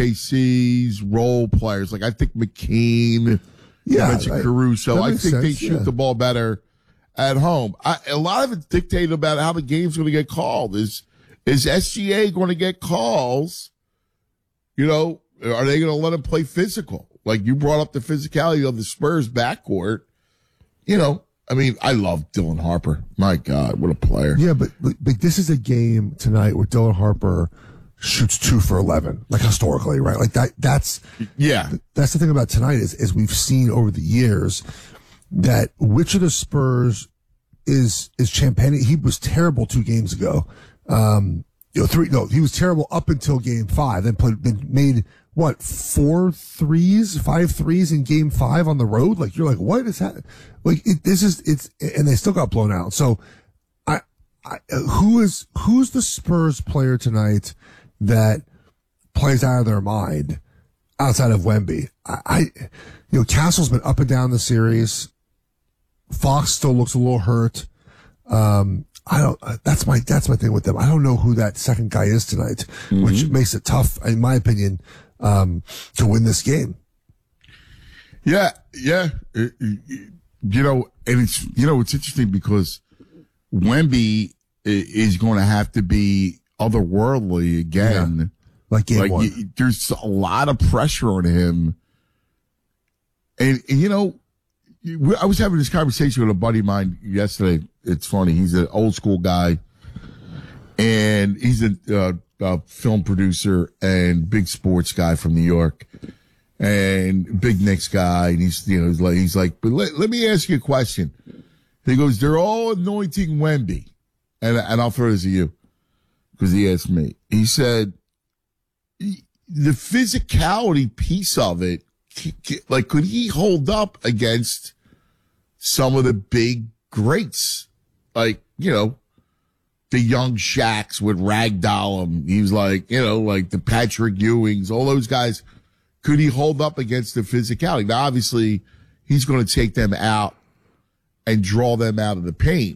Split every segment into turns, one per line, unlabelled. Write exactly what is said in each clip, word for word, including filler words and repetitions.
K C's role players. Like I think McCain,
yeah,
I mentioned Caruso. I think
sense,
they shoot
yeah.
the ball better at home. I, a lot of it's dictated about how the game's going to get called. Is is S G A going to get calls? You know, are they going to let him play physical? Like you brought up the physicality of the Spurs backcourt. You know, I mean, I love Dylan Harper. My God, what a player.
Yeah, but, but, but this is a game tonight where Dylan Harper shoots two for eleven, like historically, right? Like that, that's,
yeah,
that's the thing about tonight is, is we've seen over the years that which of the Spurs is, is championing. He was terrible two games ago. Um, you know, three, no, he was terrible up until game five, then played, then made what, four threes, five threes in game five on the road? Like, you're like, what is that? Like, it, this is, it's, and they still got blown out. So I, I, who is, who's the Spurs player tonight that plays out of their mind outside of Wemby? I, I, you know, Castle's been up and down the series. Fox still looks a little hurt. Um, I don't, that's my, that's my thing with them. I don't know who that second guy is tonight, mm-hmm. which makes it tough, in my opinion, um, to win this game.
Yeah. Yeah. It, it, you know, and it's, you know, it's interesting because Wemby is going to have to be otherworldly again.
Yeah. Like game
like
one.
Y- there's a lot of pressure on him. And, and, you know, I was having this conversation with a buddy of mine yesterday. It's funny. He's an old school guy and he's a, uh, a film producer and big sports guy from New York and big Knicks guy. And he's, you know, he's like, he's like, but let, let me ask you a question. He goes, they're all anointing Wemby. And, and I'll throw this at you because he asked me. He said, the physicality piece of it, like, could he hold up against some of the big greats? Like, you know, the young Shaqs would ragdoll him. He was like, you know, like the Patrick Ewings, all those guys. Could he hold up against the physicality? Now, obviously, he's going to take them out and draw them out of the paint.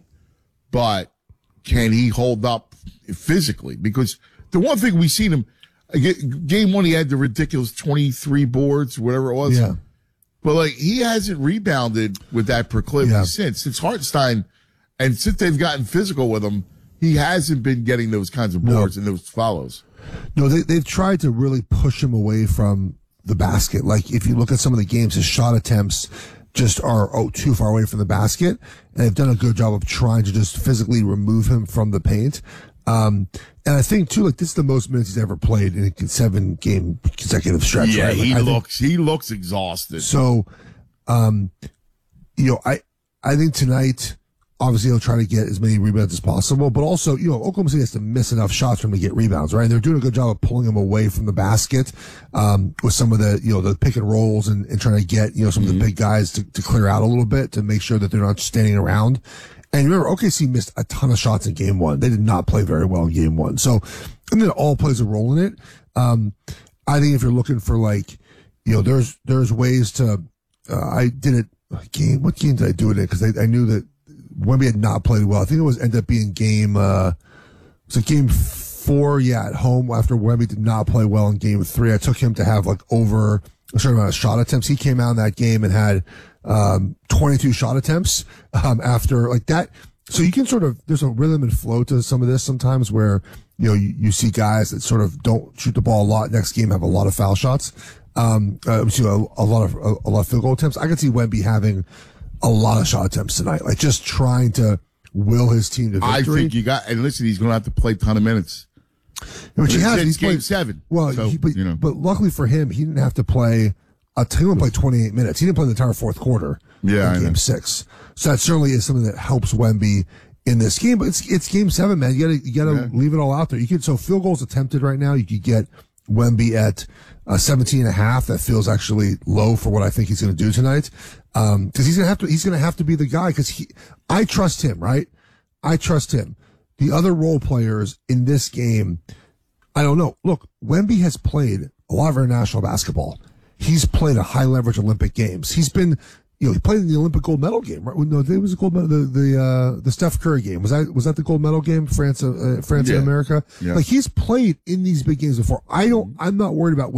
But can he hold up physically? Because the one thing we've seen him, game one, he had the ridiculous twenty-three boards, whatever it was.
Yeah.
But like, he hasn't rebounded with that proclivity
Yeah.
since. Since Hartenstein, and since they've gotten physical with him, he hasn't been getting those kinds of boards no. and those follows.
No, they, they've tried to really push him away from the basket. Like, if you look at some of the games, his shot attempts just are oh, too far away from the basket. And they've done a good job of trying to just physically remove him from the paint. Um, and I think too, like, this is the most minutes he's ever played in a seven game consecutive stretch.
Yeah,
right? Like,
he
I
looks,
think,
he looks exhausted.
So, um, you know, I, I think tonight, obviously he'll try to get as many rebounds as possible, but also, you know, Oklahoma City has to miss enough shots for him to get rebounds, right? And they're doing a good job of pulling him away from the basket, um, with some of the, you know, the pick and rolls and, and trying to get, you know, some mm-hmm. of the big guys to, to clear out a little bit to make sure that they're not standing around. And remember, O K C missed a ton of shots in game one. They did not play very well in game one. So, and then it all plays a role in it. Um, I think if you're looking for, like, you know, there's, there's ways to, uh, I did it, game, what game did I do it in? Cause I, I knew that Wemby had not played well. I think it was ended up being game, uh, was it game four? Yeah, at home after Wemby did not play well in game three. I took him to have like over a certain amount of shot attempts. He came out in that game and had, um, twenty-two shot attempts, um, after like that. So you can sort of, there's a rhythm and flow to some of this sometimes where, you know, you, you see guys that sort of don't shoot the ball a lot. Next game have a lot of foul shots. Um, uh, you know, a, a lot of, a, a lot of field goal attempts. I could see Wemby having a lot of shot attempts tonight, like just trying to will his team to victory.
I think you got, and listen, he's going to have to play a ton of minutes.
Which he has. He's
game
played
seven.
Well,
so,
he, but,
you know.
but luckily for him, he didn't have to play. Uh, he didn't play twenty-eight minutes. He didn't play the entire fourth quarter.
Yeah,
in game six. So that certainly is something that helps Wemby in this game. But it's it's game seven, man. You gotta you gotta yeah. leave it all out there. You could so field goals attempted right now. You could get Wemby at uh, seventeen and a half. That feels actually low for what I think he's going to do tonight. Um, cause he's going to have to, he's going to have to be the guy. Cause he, I trust him, right? I trust him. The other role players in this game, I don't know. Look, Wemby has played a lot of international basketball. He's played a high leverage Olympic games. He's been, you know, he played in the Olympic gold medal game, right? No, it was a gold medal, the, the, uh, the Steph Curry game. Was that, was that the gold medal game? France, uh, France
yeah.
and America?
Yeah.
Like, he's played in these big games before. I don't, I'm not worried about